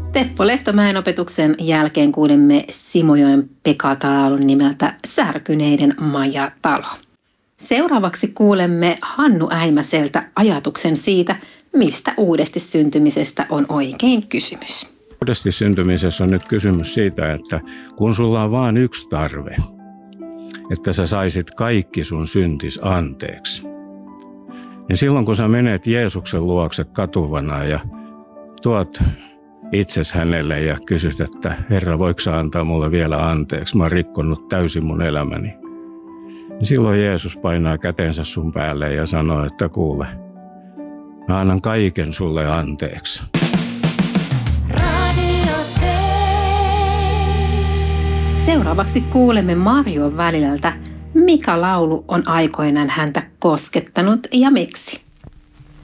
Teppo Lehtomäen opetuksen jälkeen kuulimme Simojoen Pekalta laulun nimeltä Särkyneiden majatalo. Seuraavaksi kuulemme Hannu Äimäseltä ajatuksen siitä, mistä uudesti syntymisestä on oikein kysymys. Uudesti syntymisessä on nyt kysymys siitä, että kun sulla on vain yksi tarve, että sä saisit kaikki sun syntis anteeksi. Ja silloin kun sä menet Jeesuksen luokse katuvana ja tuot itses hänelle ja kysyt, että Herra, voiko sä antaa mulle vielä anteeksi? Mä oon rikkonut täysin mun elämäni. Ja silloin Jeesus painaa kätensä sun päälle ja sanoo, että kuule, mä annan kaiken sulle anteeksi. Seuraavaksi kuulemme Marjon Välilältä, mikä laulu on aikoinaan häntä koskettanut ja miksi.